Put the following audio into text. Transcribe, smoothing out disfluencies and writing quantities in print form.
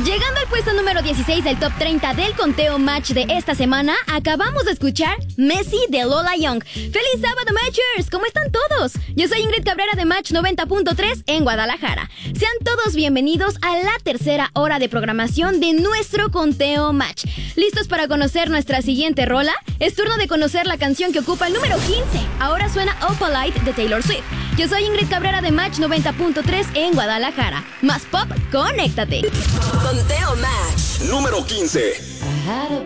Llegando al puesto número 16 del top 30 del conteo Match de esta semana, acabamos de escuchar Messi de Lola Young. ¡Feliz sábado, Matchers! ¿Cómo están todos? Yo soy Ingrid Cabrera de Match 90.3 en Guadalajara. Sean todos bienvenidos a la tercera hora de programación de nuestro conteo Match. ¿Listos para conocer nuestra siguiente rola? Es turno de conocer la canción que ocupa el número 15. Ahora suena Opalite de Taylor Swift. Yo soy Ingrid Cabrera de Match 90.3 en Guadalajara. Más pop, conéctate. Conteo Match número 15.